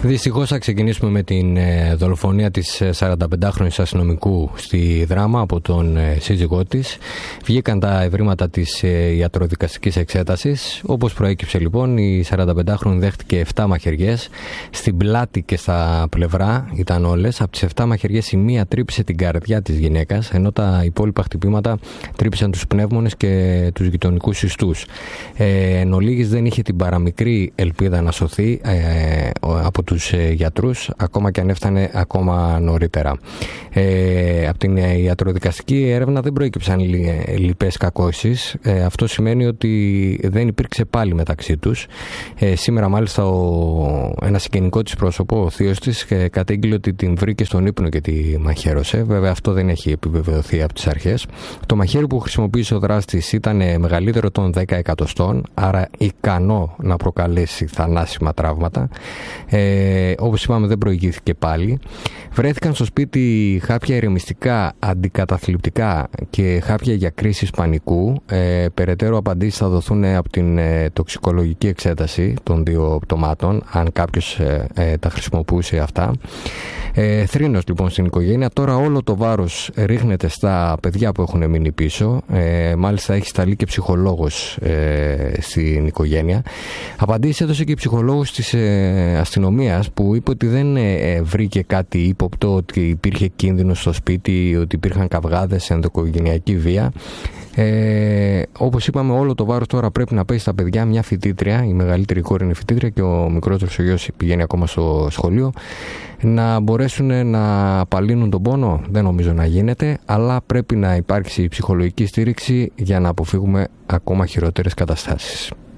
Δυστυχώς θα ξεκινήσουμε με την δολοφονία της 45χρονης αστυνομικού στη Δράμα από τον σύζυγό της. Βγήκαν τα ευρήματα της ιατροδικαστικής εξέτασης. Όπως προέκυψε λοιπόν, η 45χρονη δέχτηκε 7 μαχαιριές στην πλάτη και στα πλευρά, ήταν όλες. Από τις 7 μαχαιριές η μία τρύπησε την καρδιά της γυναίκας, ενώ τα υπόλοιπα χτυπήματα τρύπησαν τους πνεύμονες και τους γειτονικούς ιστούς. Εν ολίγης δεν είχε την παραμικρή ελπίδα να σωθεί από τους γιατρούς, ακόμα και αν έφτανε ακόμα νωρίτερα. Από την ιατροδικαστική έρευνα δεν προέκυψαν λοιπές κακώσεις. Αυτό σημαίνει ότι δεν υπήρξε πάλι μεταξύ τους. Σήμερα μάλιστα ένα συγγενικό της πρόσωπο, ο θείος της, κατήγγειλε ότι την βρήκε στον ύπνο και τη μαχαίρωσε. Βέβαια αυτό δεν έχει επιβεβαιωθεί από τις αρχές. Το μαχαίρι που χρησιμοποίησε ο δράστης ήταν μεγαλύτερο των 10 εκατοστών, άρα ικανό να προκαλέσει θανάσιμα τραύματα. Όπως είπαμε, δεν προηγήθηκε πάλι. Βρέθηκαν στο σπίτι χάπια ηρεμιστικά, αντικαταθλιπτικά και χάπια για κρίσεις πανικού. Περαιτέρω απαντήσεις θα δοθούν από την τοξικολογική εξέταση των δύο πτωμάτων, αν κάποιος τα χρησιμοποιούσε αυτά. Θρήνος λοιπόν στην οικογένεια. Τώρα όλο το βάρος ρίχνεται στα παιδιά που έχουν μείνει πίσω. Μάλιστα έχει σταλεί και ψυχολόγος στην οικογένεια. Απαντήσεις έδωσε και η ψυχολόγος της αστυνομίας, που είπε ότι δεν βρήκε κάτι ύποπτο, ότι υπήρχε κίνδυνο στο σπίτι, ότι υπήρχαν καυγάδες, ενδοοικογενειακή βία. Όπως είπαμε, όλο το βάρος τώρα πρέπει να πέσει στα παιδιά. Μια φοιτήτρια, η μεγαλύτερη κόρη είναι φοιτήτρια και ο μικρότερος ο γιος πηγαίνει ακόμα στο σχολείο. Να μπορέσουν να απαλύνουν τον πόνο δεν νομίζω να γίνεται, αλλά πρέπει να υπάρξει ψυχολογική στήριξη για να αποφύγουμε ακόμα χειρότερες καταστάσεις.